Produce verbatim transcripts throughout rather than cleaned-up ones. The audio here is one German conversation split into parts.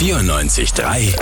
vierundneunzig Komma drei.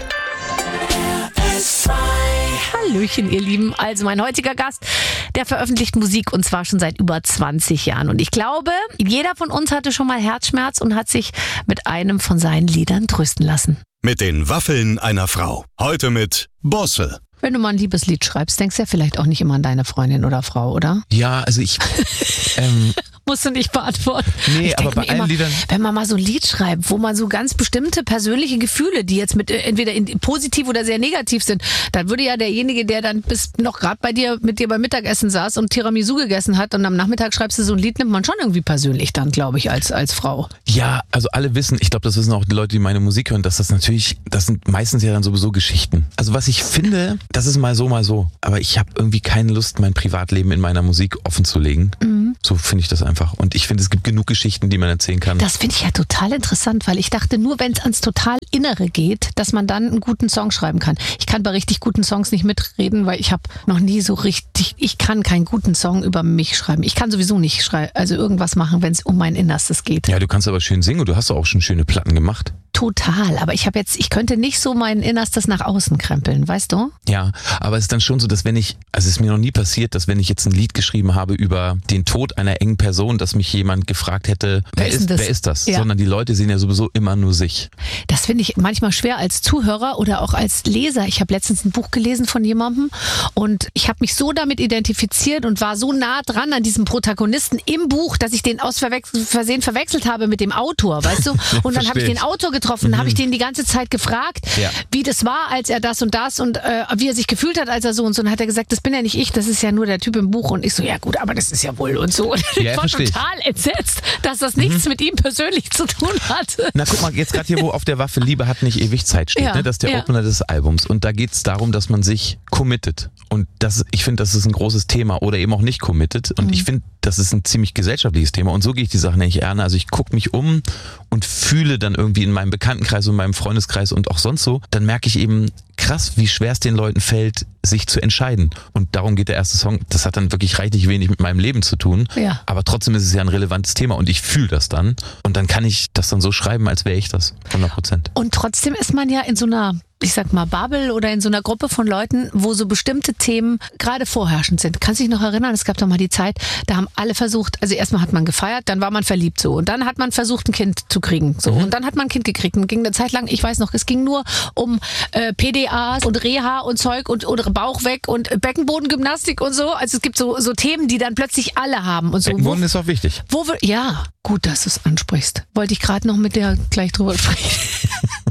Hallöchen, ihr Lieben. Also mein heutiger Gast, der veröffentlicht Musik und zwar schon seit über zwanzig Jahren. Und ich glaube, jeder von uns hatte schon mal Herzschmerz und hat sich mit einem von seinen Liedern trösten lassen. Mit den Waffeln einer Frau. Heute mit Bosse. Wenn du mal ein Liebeslied schreibst, denkst du ja vielleicht auch nicht immer an deine Freundin oder Frau, oder? Ja, also ich... ähm, Musst du nicht beantworten. Nee, ich aber bei allen immer, Liedern... Wenn man mal so ein Lied schreibt, wo man so ganz bestimmte persönliche Gefühle, die jetzt mit entweder in, positiv oder sehr negativ sind, dann würde ja derjenige, der dann bis noch gerade bei dir mit dir beim Mittagessen saß und Tiramisu gegessen hat und am Nachmittag schreibst du so ein Lied, nimmt man schon irgendwie persönlich dann, glaube ich, als, als Frau. Ja, also alle wissen, ich glaube, das wissen auch die Leute, die meine Musik hören, dass das natürlich, das sind meistens ja dann sowieso Geschichten. Also was ich finde, das ist mal so, mal so. Aber ich habe irgendwie keine Lust, mein Privatleben in meiner Musik offen zu legen. Mhm. So finde ich das einfach. Und ich finde, es gibt genug Geschichten, die man erzählen kann. Das finde ich ja total interessant, weil ich dachte, nur wenn es ans total Innere geht, dass man dann einen guten Song schreiben kann. Ich kann bei richtig guten Songs nicht mitreden, weil ich habe noch nie so richtig, ich kann keinen guten Song über mich schreiben. Ich kann sowieso nicht schreiben, also irgendwas machen, wenn es um mein Innerstes geht. Ja, du kannst aber schön singen und du hast auch schon schöne Platten gemacht. Total, aber ich habe jetzt, ich könnte nicht so mein Innerstes nach außen krempeln, weißt du? Ja, aber es ist dann schon so, dass wenn ich, also es ist mir noch nie passiert, dass wenn ich jetzt ein Lied geschrieben habe über den Tod einer engen Person, dass mich jemand gefragt hätte, wer, wer ist, das? wer ist das? Ja. Sondern die Leute sehen ja sowieso immer nur sich. Das finde ich manchmal schwer als Zuhörer oder auch als Leser. Ich habe letztens ein Buch gelesen von jemandem und ich habe mich so damit identifiziert und war so nah dran an diesem Protagonisten im Buch, dass ich den aus Versehen verwechselt habe mit dem Autor, weißt du? Und dann habe ich den Autor getroffen. Dann mhm. habe ich den die ganze Zeit gefragt, ja. wie das war, als er das und das und äh, wie er sich gefühlt hat, als er so und so. Und hat er gesagt, das bin ja nicht ich, das ist ja nur der Typ im Buch. Und ich so, ja gut, aber das ist ja wohl und so. Und ja, ich war total entsetzt, dass das nichts mhm. mit ihm persönlich zu tun hatte. Na guck mal, jetzt gerade hier, wo auf der Waffe Liebe hat nicht ewig Zeit steht, ja. ne? Das ist der ja. Opener des Albums. Und da geht es darum, dass man sich committet. Und das, ich finde, das ist ein großes Thema oder eben auch nicht committed. Und mhm. ich finde, das ist ein ziemlich gesellschaftliches Thema. Und so gehe ich die Sachen nicht an. Also ich gucke mich um und fühle dann irgendwie in meinem Bekanntenkreis und meinem Freundeskreis und auch sonst so, dann merke ich eben krass, wie schwer es den Leuten fällt, sich zu entscheiden. Und darum geht der erste Song. Das hat dann wirklich reichlich wenig mit meinem Leben zu tun. Ja. Aber trotzdem ist es ja ein relevantes Thema und ich fühle das dann. Und dann kann ich das dann so schreiben, als wäre ich das. hundert Prozent. Und trotzdem ist man ja in so einer, ich sag mal, Bubble oder in so einer Gruppe von Leuten, wo so bestimmte Themen gerade vorherrschend sind. Kannst du dich noch erinnern? Es gab doch mal die Zeit, da haben alle versucht, also erstmal hat man gefeiert, dann war man verliebt so und dann hat man versucht, ein Kind zu kriegen so mhm. und dann hat man ein Kind gekriegt und ging eine Zeit lang, ich weiß noch, es ging nur um äh, P D As und Reha und Zeug und oder Bauch weg und Beckenbodengymnastik und so. Also es gibt so so Themen, die dann plötzlich alle haben und so. Beckenboden wo, ist auch wichtig. Wo wir, ja, gut, dass du es ansprichst. Wollte ich gerade noch mit dir gleich drüber sprechen.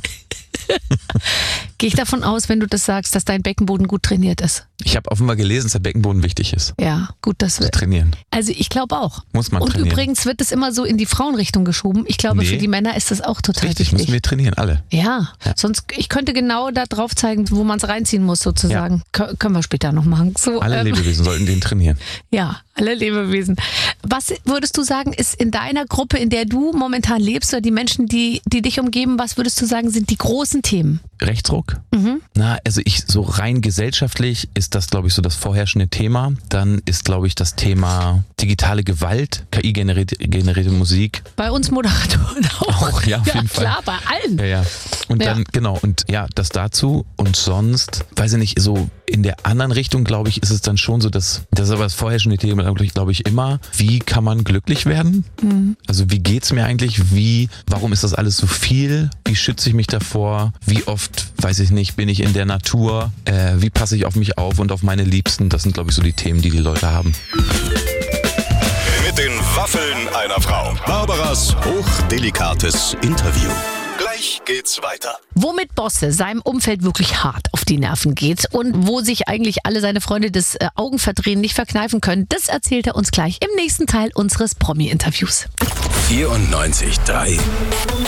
Gehe ich davon aus, wenn du das sagst, dass dein Beckenboden gut trainiert ist? Ich habe offenbar gelesen, dass der Beckenboden wichtig ist. Ja, gut, dass wir trainieren. Also ich glaube auch. Muss man Und trainieren. Und übrigens wird es immer so in die Frauenrichtung geschoben. Ich glaube, nee. für die Männer ist das auch total Richtig, wichtig. Müssen wir trainieren, alle. Ja, ja. Sonst, ich könnte genau da drauf zeigen, wo man es reinziehen muss sozusagen. Ja. Kön- können wir später noch machen. So, alle ähm, Lebewesen sollten den trainieren. Ja, alle Lebewesen. Was würdest du sagen, ist in deiner Gruppe, in der du momentan lebst, oder die Menschen, die, die dich umgeben, was würdest du sagen, sind die großen Themen? Rechtsruck? Mhm. Na, also ich, so rein gesellschaftlich ist das, glaube ich, so das vorherrschende Thema. Dann ist, glaube ich, das Thema digitale Gewalt, K I-generierte generierte Musik. Bei uns Moderatoren auch. Auch, ja, auf ja, jeden Fall. Klar, bei allen. Ja, ja. Und ja. dann, genau, und ja, das dazu. Und sonst, weiß ich nicht, so in der anderen Richtung, glaube ich, ist es dann schon so, dass, das ist aber das vorherrschende Thema, glaube ich, immer, wie kann man glücklich werden? Mhm. Also wie geht's mir eigentlich? Wie, warum ist das alles so viel? Wie schütze ich mich davor? Wie oft, weiß ich nicht, bin ich in der Natur? Äh, wie passe ich auf mich auf und auf meine Liebsten? Das sind, glaube ich, so die Themen, die die Leute haben. Mit den Waffeln einer Frau. Barbaras hochdelikates Interview. Gleich geht's weiter. Womit Bosse seinem Umfeld wirklich hart auf die Nerven geht und wo sich eigentlich alle seine Freunde des äh, Augenverdrehen nicht verkneifen können, das erzählt er uns gleich im nächsten Teil unseres Promi-Interviews. vierundneunzig Komma drei